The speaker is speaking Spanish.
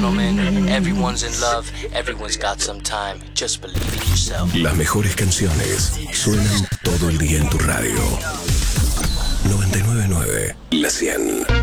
gentlemen, everyone's in love, everyone's got some time, just believe in yourself. Las mejores canciones suenan todo el día en tu radio. 99.9 La 100.